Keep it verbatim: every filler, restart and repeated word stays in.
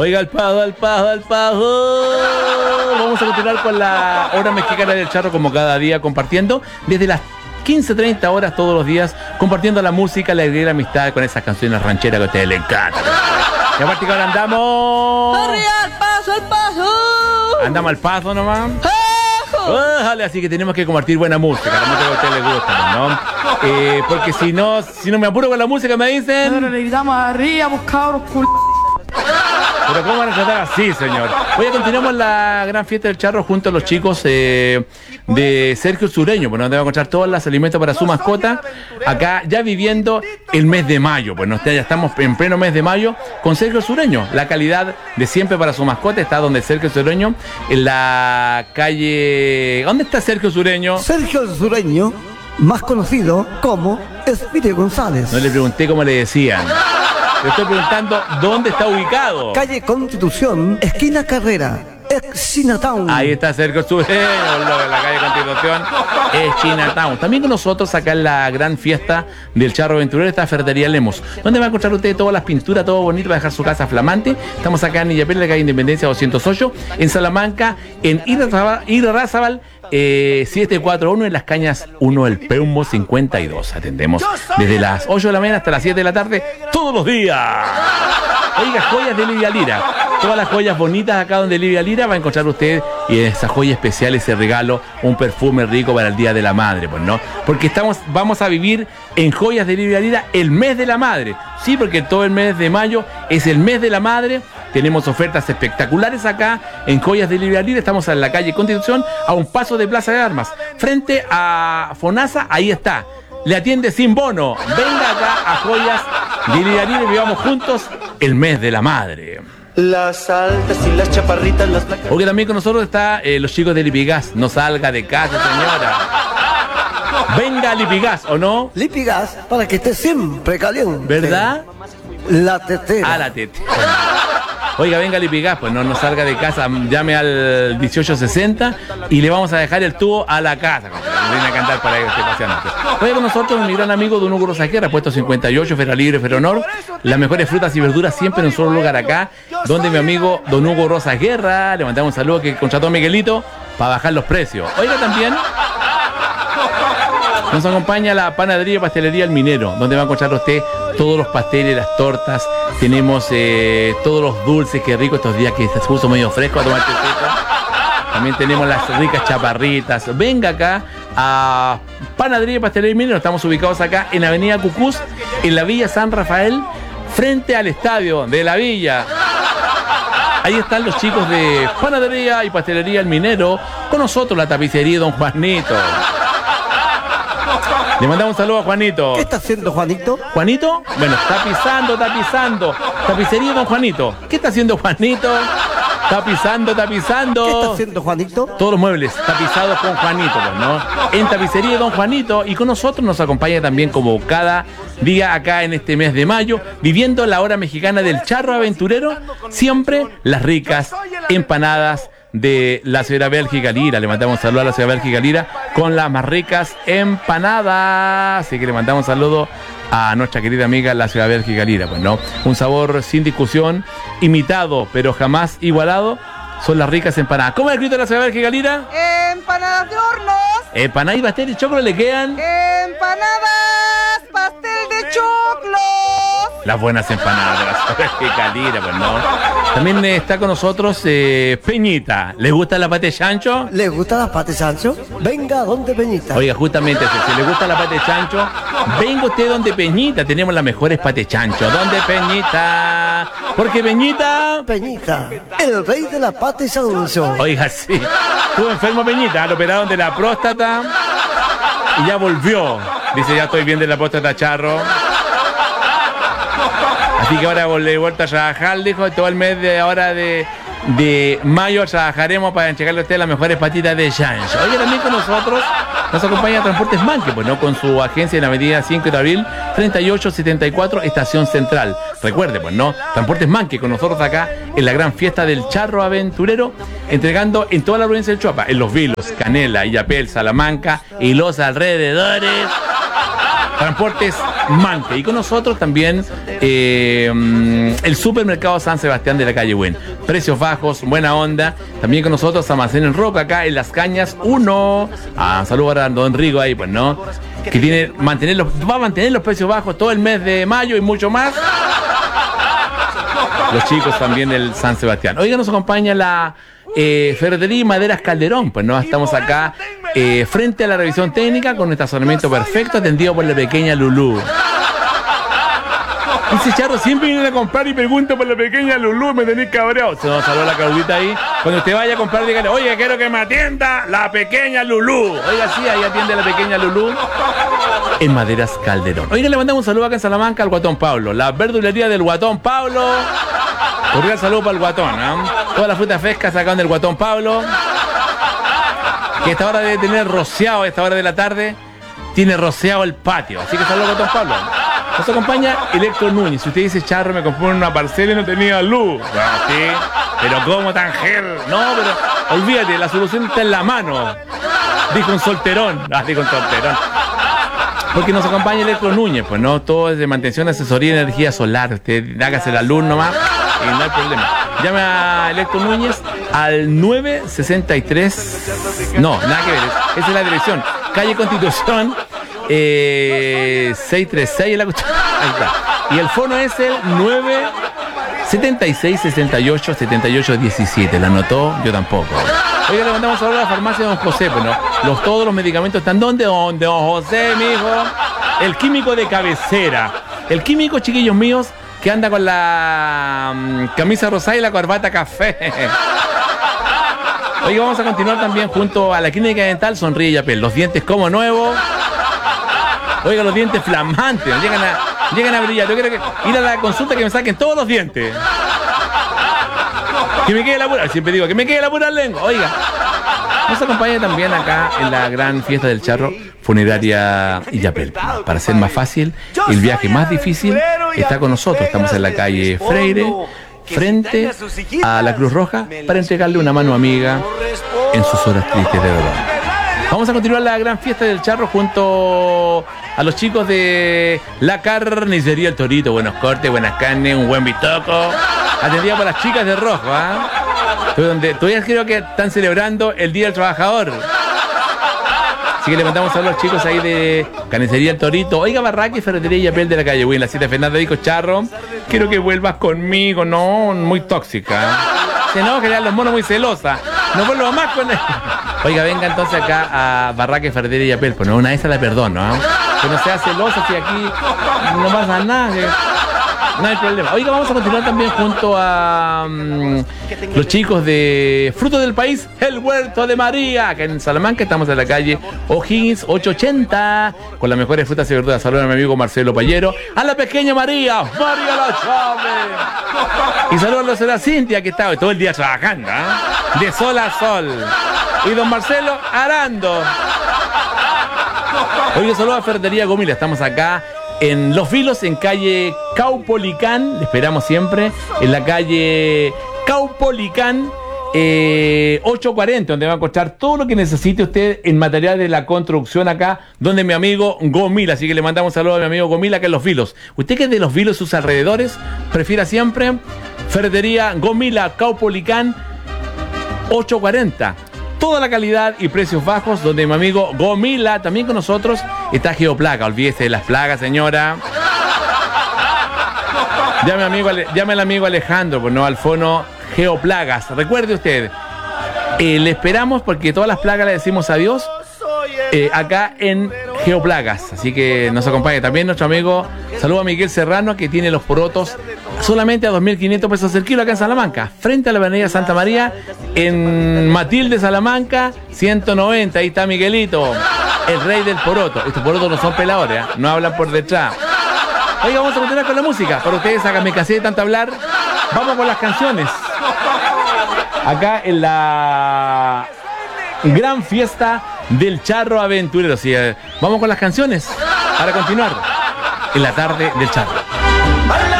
Oiga, al paso, al paso, al paso. Vamos a continuar con la hora mexicana del charro como cada día, compartiendo desde las quince treinta horas todos los días, compartiendo la música, la alegría y la amistad con esas canciones rancheras que a ustedes les encantan. Y aparte que ahora andamos... ¡Arriba, al paso, al paso! Andamos al paso nomás. Dale, así que tenemos que compartir buena música, la música que a ustedes les gusta, ¿no? Eh, porque si no, si no me apuro con la música me dicen... Pero le gritamos arriba, pues cabros cul... Pero ¿cómo van a tratar así, señor? Hoy continuamos la gran fiesta del charro junto a los chicos eh, de Sergio Sureño, pues donde va a encontrar todos los alimentos para su mascota, acá ya viviendo el mes de mayo, pues ¿no? Ya estamos en pleno mes de mayo con Sergio Sureño. La calidad de siempre para su mascota está donde Sergio Sureño, en la calle... ¿Dónde está Sergio Sureño? Sergio Sureño, más conocido como Espíritu González. No le pregunté cómo le decían. Le estoy preguntando dónde está ubicado. Calle Constitución, esquina Carrera, ex Chinatown. Ahí está Sergio Sureño, en la calle Constitución, es Chinatown. También con nosotros acá en la gran fiesta del charro aventurero está Ferretería Lemos, donde va a encontrar usted todas las pinturas, todo bonito para dejar su casa flamante. Estamos acá en Illapel, en la calle Independencia doscientos ocho, en Salamanca, en Irarrázaval, Eh, siete cuatro uno, en Las Cañas uno, el Peumo cincuenta y dos. Atendemos desde las ocho de la mañana hasta las siete de la tarde todos los días. Oiga, joyas de Livia Lira, todas las joyas bonitas acá donde Livia Lira va a encontrar usted, y esa joya especial, ese regalo, un perfume rico para el Día de la Madre, pues no, porque estamos, vamos a vivir en Joyas de Livia Lira el mes de la madre, sí, porque todo el mes de mayo es el mes de la madre. Tenemos ofertas espectaculares acá en Joyas de Livia Lira. Estamos en la calle Constitución, a un paso de Plaza de Armas, frente a Fonasa. Ahí está, le atiende sin bono. Venga acá a Joyas de Livia Lira y vivamos juntos el mes de la madre. Las altas y las chaparritas, las blancas. Porque también con nosotros está eh, los chicos de Lipigas. No salga de casa, señora. Venga a Lipigas, ¿o no? Lipigas, para que esté siempre caliente. ¿Verdad? La tetera. A la tetera. Oiga, venga a Lipigas, pues no, no salga de casa, llame al dieciocho sesenta y le vamos a dejar el tubo a la casa. Viene a cantar para que esté paseando. Oiga, con nosotros mi gran amigo Don Hugo Rosa Guerra, puesto cincuenta y ocho, Ferra Libre, Ferronor. Las mejores frutas y verduras siempre en un solo lugar acá, donde mi amigo Don Hugo Rosa Guerra, le mandamos un saludo que contrató a Miguelito para bajar los precios. Oiga, también nos acompaña la panadería y pastelería El Minero, donde va a encontrar usted todos los pasteles, las tortas. Tenemos eh, todos los dulces, qué rico estos días que se puso medio fresco a tomar tecito. También tenemos las ricas chaparritas. Venga acá a Panadería y Pastelería El Minero. Estamos ubicados acá en Avenida Cucús, en la Villa San Rafael, frente al estadio de la Villa. Ahí están los chicos de Panadería y Pastelería El Minero. Con nosotros la tapicería Don Juanito. Le mandamos un saludo a Juanito. ¿Qué está haciendo Juanito? ¿Juanito? Bueno, tapizando, tapizando. Tapicería Don Juanito. ¿Qué está haciendo Juanito? Tapizando, tapizando. ¿Qué está haciendo Juanito? Todos los muebles tapizados con Juanito, pues, ¿no? En Tapicería Don Juanito. Y con nosotros nos acompaña también como cada día acá en este mes de mayo, viviendo la hora mexicana del charro aventurero, siempre las ricas empanadas de la señora Bélgica Lira. Le mandamos un saludo a la señora Bélgica Lira con las más ricas empanadas. Así que le mandamos un saludo a nuestra querida amiga la señora Bélgica Lira. Pues no, un sabor sin discusión, imitado pero jamás igualado, son las ricas empanadas. ¿Cómo es el grito de la señora Bélgica Lira? Empanadas de hornos. Empanadas y pastel de choclo le quedan. Empanadas, pastel de choclo. Las buenas empanadas de la señora Bélgica Lira, pues no. También eh, está con nosotros eh, Peñita. ¿Le gusta la pate chancho? ¿Le gusta la pate chancho? Venga, donde Peñita. Oiga, justamente, si, si le gusta la pate chancho, venga usted donde Peñita. Tenemos las mejores pate chancho. ¿Dónde Peñita? Porque Peñita... Peñita, el rey de la pate chancho. Oiga, sí. Estuvo enfermo Peñita, lo operaron de la próstata y ya volvió. Dice, ya estoy bien de la próstata, charro. Así que ahora le he vuelto a trabajar, dijo, todo el mes de ahora de, de mayo trabajaremos para entregarle a usted las mejores patitas de chancho. Oye, también con nosotros nos acompaña Transportes Manque, pues no, con su agencia en la avenida cinco de abril, treinta y ocho setenta y cuatro, Estación Central. Recuerde, pues no, Transportes Manque con nosotros acá en la gran fiesta del charro aventurero, entregando en toda la provincia del Choapa, en Los Vilos, Canela, Illapel, Salamanca y los alrededores. Transportes Manque. Y con nosotros también eh, el supermercado San Sebastián de la calle Buen. Precios bajos, buena onda. También con nosotros Almacén El Roca acá en Las Cañas uno. Ah, saludos para Don Rigo ahí, pues, ¿no? Que tiene mantener los, va a mantener los precios bajos todo el mes de mayo y mucho más. Los chicos también del San Sebastián. Oiga, nos acompaña la eh, Ferretería y Maderas Calderón. Pues no, estamos acá eh, frente a la revisión técnica con un estacionamiento perfecto atendido por la pequeña Lulú. Dice Charro, siempre vienen a comprar y pregunto por la pequeña Lulú, me tenéis cabreado. Se nos saludó la caudita ahí. Cuando usted vaya a comprar, dígale, oye, quiero que me atienda la pequeña Lulú. Oiga, sí, ahí atiende a la pequeña Lulú en Maderas Calderón. Oiga, le mandamos un saludo acá en Salamanca al Guatón Pablo. La verdulería del Guatón Pablo. Cordial saludo para el Guatón, ¿eh? Todas las frutas frescas sacaron del Guatón Pablo. Que a esta hora debe tener rociado, a esta hora de la tarde, tiene rociado el patio. Así que saludos Guatón Pablo. Nos acompaña Electro Núñez. Si usted dice, Charro, me compré una parcela y no tenía luz. Bueno, sí, pero ¿cómo tan gel? No, pero olvídate, la solución está en la mano. Dijo un solterón. Ah, dijo un solterón. Porque nos acompaña Electro Núñez, pues no, todo es de mantención, asesoría y energía solar. Usted hágase la luz nomás y no hay problema. Llame a Electro Núñez al nueve sesenta y tres. No, nada que ver, esa es la dirección. Calle Constitución. Eh, seiscientos treinta y seis en la cuestión. Ahí está. Y el fono es el nueve setenta y seis sesenta y ocho setenta y ocho diecisiete. ¿La anotó? Yo tampoco. Oiga, le mandamos ahora a la farmacia de Don José. Bueno, los, todos los medicamentos están donde, donde Don José, mijo. El químico de cabecera. El químico, chiquillos míos, que anda con la um, camisa rosada y la corbata café. Oiga, vamos a continuar también junto a la clínica dental Sonríe y Apel. Los dientes como nuevos. Oiga, los dientes flamantes, llegan a, llegan a brillar. Yo quiero que ir a la consulta que me saquen todos los dientes. Que me quede la pura, siempre digo, que me quede la pura lengua. Oiga, nos acompaña también acá en la gran fiesta del charro, Funeraria Illapel. Para ser más fácil, el viaje más difícil está con nosotros. Estamos en la calle Freire, frente a la Cruz Roja, para entregarle una mano amiga en sus horas tristes de dolor. Vamos a continuar la gran fiesta del charro junto a los chicos de la carnicería El Torito. Buenos cortes, buenas carnes, un buen bitoco. Atendida por las chicas de rojo, ¿ah? ¿eh? Donde todavía creo que están celebrando el Día del Trabajador. Así que le mandamos a los chicos ahí de carnicería El Torito. Oiga, Barraca y Ferretería y Apel de la calle Win, la siete Fernanda dijo, Charro, quiero que vuelvas conmigo. No, muy tóxica. Se enoja, ya los monos muy celosa. No vuelvo más con él. Oiga, venga entonces acá a Barraca y Ferretería y Apel. Pues no, una de esas la perdono, ¿eh? Que no sea celosa, si aquí no pasa nada. Que no hay problema. Oiga, vamos a continuar también junto a um, los chicos de Frutos del País, El Huerto de María, acá en Salamanca. Estamos en la calle O'Higgins ochocientos ochenta, con las mejores frutas y verduras. Saludos a mi amigo Marcelo Payero, a la pequeña María, María la Chávez. Y saludos a la señora Cintia, que está todo el día trabajando, ¿eh? De sol a sol. Y don Marcelo Arando. Oiga, saludos a Ferretería Gomila. Estamos acá en Los Vilos, en calle Caupolicán. Le esperamos siempre. En la calle Caupolicán eh, ochocientos cuarenta, donde va a encontrar todo lo que necesite usted en material de la construcción acá, donde mi amigo Gomila. Así que le mandamos un saludo a mi amigo Gomila acá en Los Vilos. Usted que es de Los Vilos, sus alrededores, prefiera siempre Ferretería Gomila Caupolicán ochocientos cuarenta. Toda la calidad y precios bajos, donde mi amigo Gomila, también con nosotros, está Geoplaga. Olvídese de las plagas, señora. Llame, amigo, llame al amigo Alejandro, pues no, al fono Geoplagas. Recuerde usted, eh, le esperamos porque todas las plagas le decimos adiós eh, acá en Geoplagas. Así que nos acompaña también nuestro amigo, saludo a Miguel Serrano, que tiene los porotos solamente a dos mil quinientos pesos el kilo acá en Salamanca, frente a la avenida Santa María, en Matilde, Salamanca, ciento noventa. Ahí está Miguelito, el rey del poroto. Estos porotos no son peladores, ¿eh? No hablan por detrás. Oiga, vamos a continuar con la música. Para ustedes, háganme casé de tanto hablar. Vamos con las canciones. Acá en la gran fiesta del charro aventurero. Sí, eh, vamos con las canciones para continuar en la tarde del charro.